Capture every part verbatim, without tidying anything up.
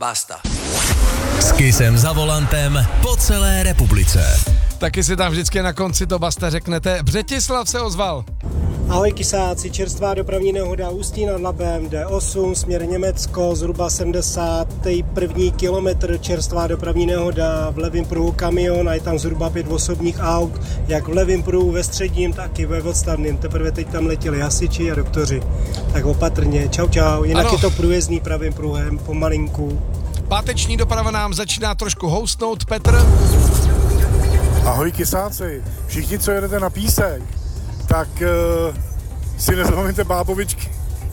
Basta. S Kissem za volantem po celé republice. Taky si tam vždycky na konci to Basta řeknete. Břetislav se ozval. Ahoj kysáci, čerstvá dopravní nehoda Ústí nad Labem, D osm, směr Německo, zhruba sedmdesátý první kilometr, čerstvá dopravní nehoda, v levém pruhu kamion a je tam zhruba pět osobních aut, jak v levém pruhu, ve středním, tak i ve odstavném. Teprve teď tam letěli hasiči a doktoři. Tak opatrně, čau čau, jinak ano. Je to průjezdný pravým pruhem, pomalinku. Páteční doprava nám začíná trošku houstnout, Petr. Ahoj kysáci, všichni, co jedete na Písek, tak uh, si nezapomeňte bábovičky.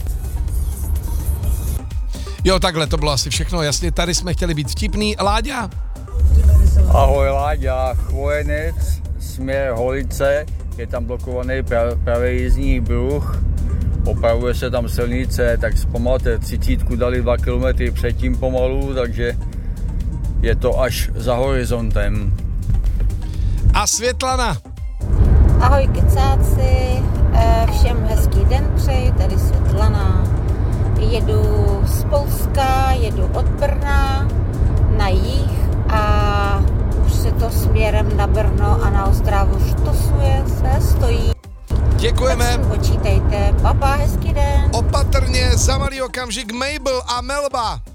Jo, takhle, to bylo asi všechno, jasně, tady jsme chtěli být vtipný. Láďa? Ahoj Láďa, Chvojenec, směr Holice, je tam blokovaný pravý jízdní pruh, opravuje se tam silnice, tak zpomalte, třicítku dali dva kilometry předtím pomalu, takže je to až za horizontem. A Světlana? Ahoj kecáci, všem hezký den přeji, tady Světlana. Jedu z Polska, jedu od Brna na jih a už se to směrem na Brno a na Ostravu štosuje se, stojí. Děkujeme. Tak si počítejte, papa, hezký den. Opatrně, za malý okamžik Mabel a Melba.